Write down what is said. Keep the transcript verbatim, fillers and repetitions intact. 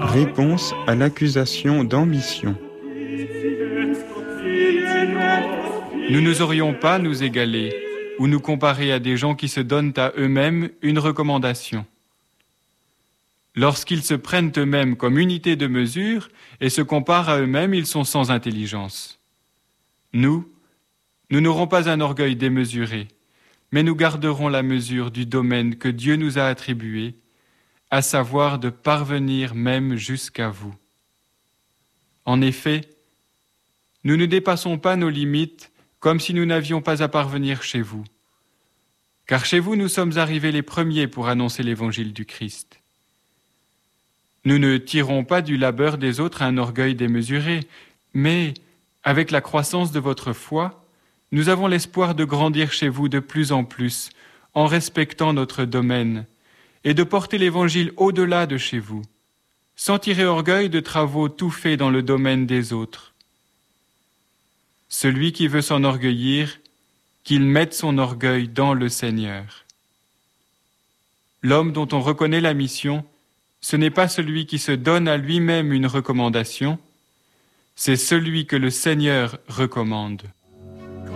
Réponse à l'accusation d'ambition. Nous n'oserions pas nous égaler ou nous comparer à des gens qui se donnent à eux-mêmes une recommandation. Lorsqu'ils se prennent eux-mêmes comme unité de mesure et se comparent à eux-mêmes, ils sont sans intelligence. Nous, nous n'aurons pas un orgueil démesuré, mais nous garderons la mesure du domaine que Dieu nous a attribué, à savoir de parvenir même jusqu'à vous. En effet, nous ne dépassons pas nos limites comme si nous n'avions pas à parvenir chez vous. Car chez vous, nous sommes arrivés les premiers pour annoncer l'évangile du Christ. Nous ne tirons pas du labeur des autres un orgueil démesuré, mais, avec la croissance de votre foi, nous avons l'espoir de grandir chez vous de plus en plus, en respectant notre domaine, et de porter l'évangile au-delà de chez vous, sans tirer orgueil de travaux tout faits dans le domaine des autres. Celui qui veut s'enorgueillir, qu'il mette son orgueil dans le Seigneur. L'homme dont on reconnaît la mission, ce n'est pas celui qui se donne à lui-même une recommandation, c'est celui que le Seigneur recommande.